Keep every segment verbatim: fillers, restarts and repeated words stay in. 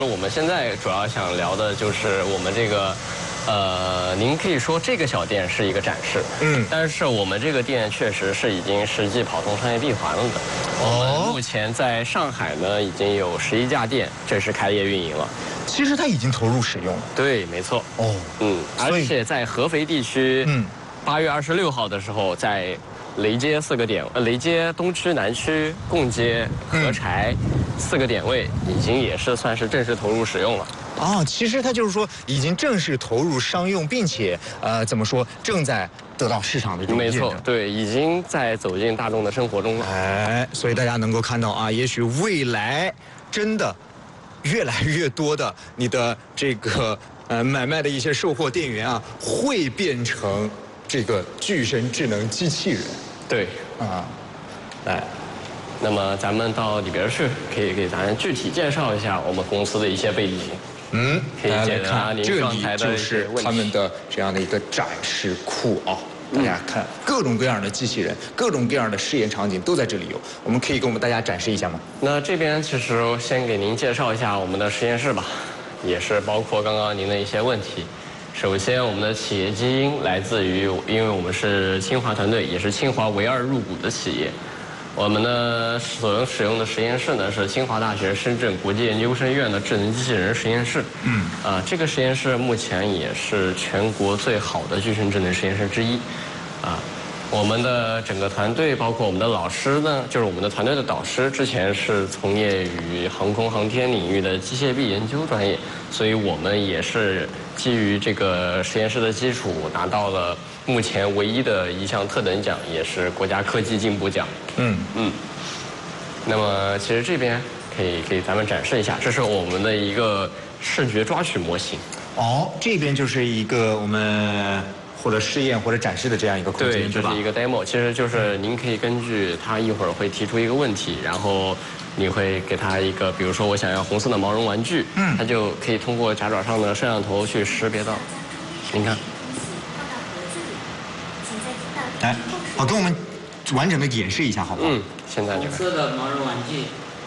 我们现在主要想聊的就是我们这个，呃，您可以说这个小店是一个展示，嗯，但是我们这个店确实是已经实际跑通商业闭环了的。哦，我们目前在上海呢已经有十一家店正式开业运营了。 其实它已经投入使用了。 对，没错。哦，嗯，而且在合肥地区，嗯，八月二十六号的时候在。雷街四个点，呃，雷街东区、南区、贡街、合柴、嗯、四个点位已经也是算是正式投入使用了。 啊，其实它就是说已经正式投入商用，并且呃，怎么说，正在得到市场的这种验证。 没错，对，已经在走进大众的生活中了。 哎，所以大家能够看到啊，也许未来真的越来越多的你的这个呃买卖的一些售货店员啊，会变成这个具身智能机器人。 对啊，来，那么咱们到里边去，可以给咱具体介绍一下我们公司的一些背景。 嗯，可以简单您刚才的就是他们的这样的一个展示库啊。大家看，各种各样的机器人，各种各样的试验场景都在这里有。我们可以给我们大家展示一下吗？ 那这边其实先给您介绍一下我们的实验室吧，也是包括刚刚您的一些问题。首先，我们的企业基因来自于，因为我们是清华团队，也是清华唯二入股的企业。我们呢所使用的实验室呢是清华大学深圳国际研究生院的智能机器人实验室。嗯，啊，这个实验室目前也是全国最好的具身智能实验室之一。啊，我们的整个团队，包括我们的老师呢，就是我们的团队的导师，之前是从业于航空航天领域的机械臂研究专业，所以我们也是基于这个实验室的基础，拿到了目前唯一的一项特等奖，也是国家科技进步奖。嗯嗯。那么其实这边可以给咱们展示一下，这是我们的一个视觉抓取模型。 哦，这边就是一个我们或者试验或者展示的这样一个空间， 对，这、就是一个 demo， 其实就是您可以根据它一会儿会提出一个问题，然后你会给他一个，比如说我想要红色的毛绒玩具，嗯，它就可以通过夹爪上的摄像头去识别到。您看， 来，好，跟我们完整的演示一下，好不好？ 嗯，现在这个红色的毛绒玩具。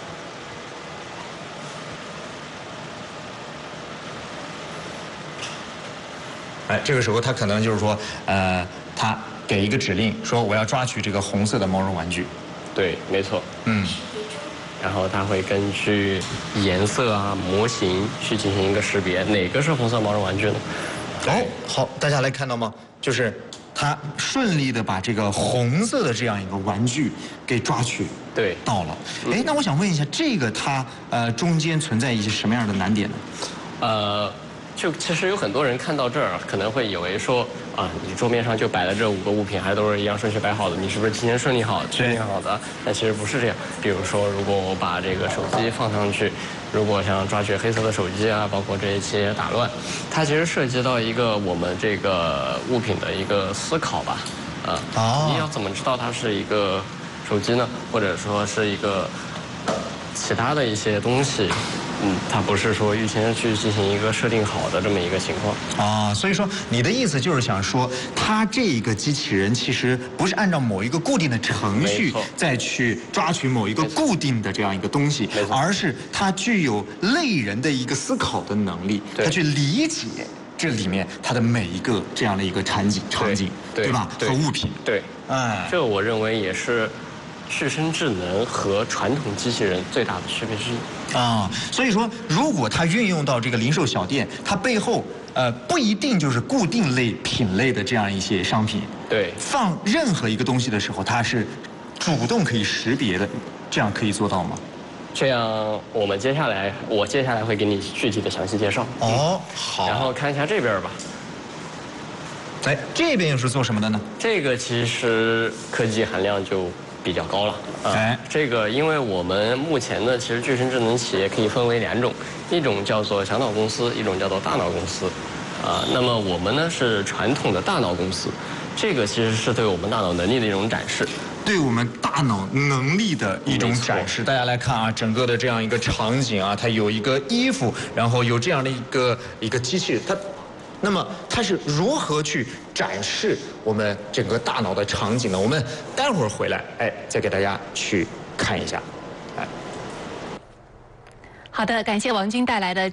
哎，这个时候他可能就是说，呃，他给一个指令，说我要抓取这个红色的毛绒玩具。 对，没错。嗯。然后他会根据颜色啊、模型去进行一个识别，哪个是红色毛绒玩具呢？ 哦，好，大家来看到吗？就是他顺利的把这个红色的这样一个玩具给抓取对到了。哎，那我想问一下，这个它呃中间存在一些什么样的难点呢？ 呃。就其实有很多人看到这儿，可能会以为说啊，你桌面上就摆了这五个物品，还都是一样顺序摆好的，你是不是提前设定好、确定好的？但其实不是这样。比如说，如果我把这个手机放上去，如果想抓取黑色的手机啊，包括这一些打乱，它其实涉及到一个我们这个物品的一个思考吧，啊，哦、你要怎么知道它是一个手机呢？或者说是一个其他的一些东西？嗯，它不是说预先去进行一个设定好的这么一个情况啊，所以说你的意思就是想说，它这个机器人其实不是按照某一个固定的程序再去抓取某一个固定的这样一个东西，而是它具有类人的一个思考的能力，它去理解这里面它的每一个这样的一个场景场景，对吧？和物品， 对，哎，这我认为也是具身智能和传统机器人最大的区别之一啊，所以说，如果它运用到这个零售小店，它背后呃不一定就是固定类品类的这样一些商品， 对， 放任何一个东西的时候，它是主动可以识别的，这样可以做到吗？ 这样，我们接下来我接下来会给你具体的详细介绍。 哦，好。 然后看一下这边吧。 哎，这边又是做什么的呢？ 这个其实科技含量就比较高了。哎，这个因为我们目前呢，其实具身智能企业可以分为两种，一种叫做小脑公司，一种叫做大脑公司。啊，那么我们呢是传统的大脑公司，这个其实是对我们大脑能力的一种展示， 对我们大脑能力的一种展示。大家来看啊，整个的这样一个场景啊，它有一个衣服，然后有这样的一个一个机器人，它。那么它是如何去展示我们整个大脑的场景呢？我们待会儿回来，哎，再给大家去看一下。哎， 好的，感谢王军带来的。